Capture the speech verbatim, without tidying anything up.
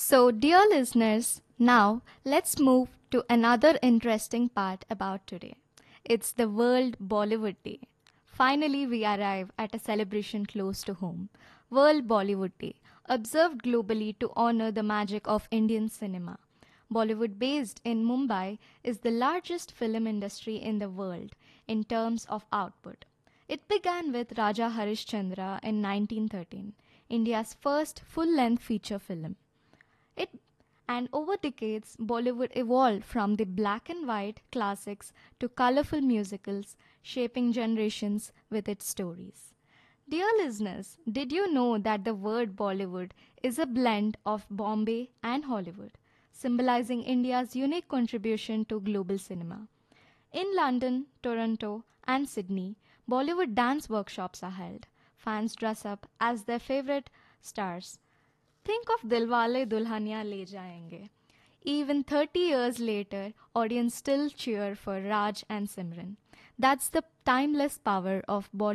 So, dear listeners, now let's move to another interesting part about today. It's the World Bollywood Day. Finally, we arrive at a celebration close to home. World Bollywood Day, observed globally to honor the magic of Indian cinema. Bollywood, based in Mumbai, is the largest film industry in the world in terms of output. It began with Raja Harishchandra in nineteen thirteen, India's first full length feature film. It and over decades, Bollywood evolved from the black and white classics to colorful musicals, shaping generations with its stories. Dear listeners, did you know that the word Bollywood is a blend of Bombay and Hollywood, symbolizing India's unique contribution to global cinema? In London, Toronto, and Sydney, Bollywood dance workshops are held. Fans dress up as their favorite stars. Think of Dilwale Dulhania Le Jayenge. Even thirty years later, audience still cheer for Raj and Simran. That's the timeless power of Bollywood.